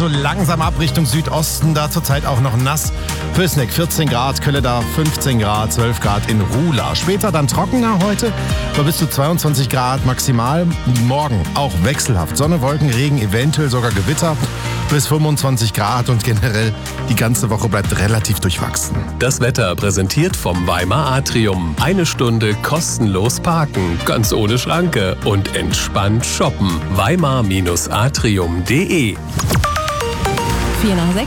so langsam ab Richtung Südosten. Da zurzeit auch noch nass. Pößneck 14 Grad, Kölleda 15 Grad, 12 Grad in Rula. Später dann trockener heute, bei bis zu 22 Grad maximal. Morgen auch wechselhaft. Sonne, Wolken, Regen, eventuell sogar Gewitter bis 25 Grad und generell die ganze Woche bleibt relativ durchwachsen. Das Wetter präsentiert vom Weimar Atrium. 1 Stunde kostenlos parken, ganz ohne Schranke und entspannt shoppen. Weimar-atrium.de 4 nach 6.